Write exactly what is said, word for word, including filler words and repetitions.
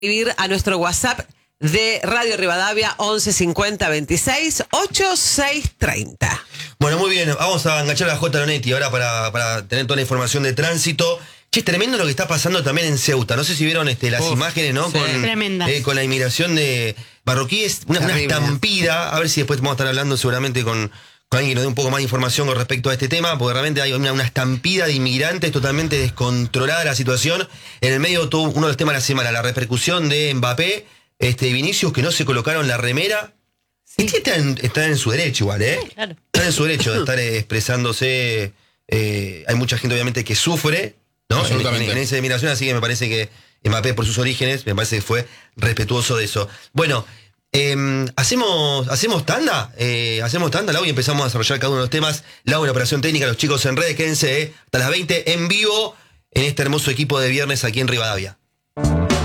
escribir a nuestro WhatsApp de Radio Rivadavia once cincuenta veintiséis ochenta y seis treinta. Bueno, muy bien, vamos a enganchar a J. Lonetti ahora para, para tener toda la información de tránsito. Che, es tremendo lo que está pasando también en Ceuta. No sé si vieron este, las Uf, imágenes, ¿no? Sí. Con, Tremendas. Eh, con la inmigración de marroquíes, una, una estampida. A ver si después vamos a estar hablando seguramente con, con alguien que nos dé un poco más de información con respecto a este tema, porque realmente hay una, una estampida de inmigrantes totalmente descontrolada la situación. En el medio todo uno de los temas de la semana, la repercusión de Mbappé, este, Vinicius, que no se colocaron la remera. Sí. Este está, en, está en su derecho igual, ¿eh? Sí, claro. Están en su derecho de estar eh, expresándose. Eh, hay mucha gente obviamente que sufre, ¿no? En, en, en esa inmigración, así que me parece que Mbappé, por sus orígenes, me parece que fue respetuoso de eso. Bueno, eh, hacemos hacemos tanda, eh, hacemos tanda, Lau, y empezamos a desarrollar cada uno de los temas. Lau, en operación técnica, los chicos en redes, quédense eh, hasta las veinte en vivo en este hermoso equipo de viernes aquí en Rivadavia.